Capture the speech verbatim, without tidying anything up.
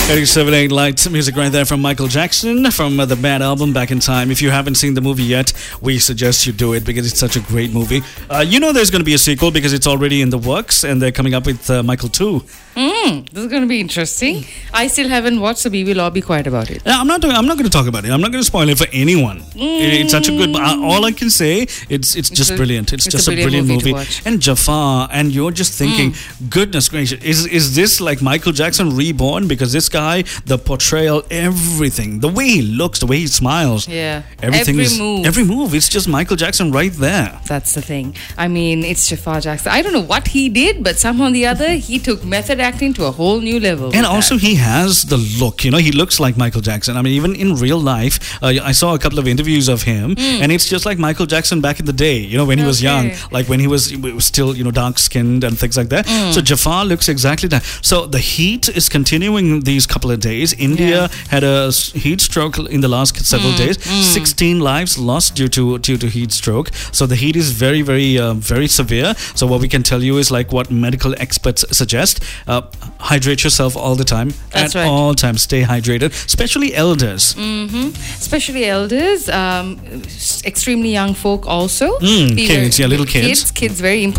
eighty-seven point eight Lights music right there from Michael Jackson from uh, the Bad album Back in Time. If you haven't seen the movie yet, we suggest you do it because it's such a great movie. Uh, you know there's going to be a sequel because it's already in the works and they're coming up with uh, Michael two. Mm, this is going to be interesting. I still haven't watched, so we will all be quiet about it. Uh, I'm not. I'm not going to talk about it. I'm not going to spoil it for anyone. Mm. It's such a good. Uh, all I can say, it's it's, it's just a, brilliant. It's, it's just a brilliant, a brilliant movie. movie. And Jafar, and you're just thinking, mm. goodness gracious, is is this like Michael Jackson reborn? Because this guy, the portrayal, everything, the way he looks, the way he smiles, yeah, everything every is move. every move. It's just Michael Jackson right there. That's the thing. I mean, it's Jafar Jackson. I don't know what he did, but somehow or the other, he took method acting to a whole new level. And also, that. he has the look. You know, he looks like Michael Jackson. I mean, even in real life, uh, I saw a couple of interviews of him, mm. and it's just like Michael Jackson back in the day. You know, when he okay. was young, like when he was, he was still, you know, dark skinned and things like that. Mm. So Jafar looks exactly that. So the heat is continuing these couple of days. India yeah. had a heat stroke in the last several mm. days. Mm. sixteen lives lost due to due to heat stroke. So the heat is very, very, uh, very severe. So what we can tell you is like what medical experts suggest: uh, hydrate yourself all the time. That's At right. all times, stay hydrated, especially elders. Mm-hmm. Especially elders, um, extremely young folk also. Mm, kids, yeah, little kids. Kids, kids, very important.